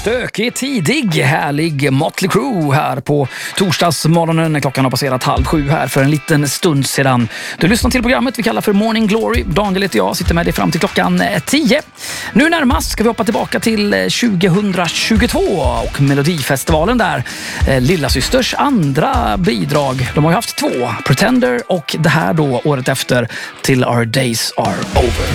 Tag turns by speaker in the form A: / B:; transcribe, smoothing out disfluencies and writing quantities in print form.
A: Stökig, tidig, härlig Motley Crue här på torsdagsmorgonen. Klockan har passerat 6:30 här för en liten stund sedan. Du lyssnar till programmet vi kallar för Morning Glory. Daniel heter jag, sitter med dig fram till klockan 10. Nu närmast ska vi hoppa tillbaka till 2022 och Melodifestivalen där. Lillasysters andra bidrag. De har ju haft 2, Pretender och det här då året efter, Till Our Days Are Over.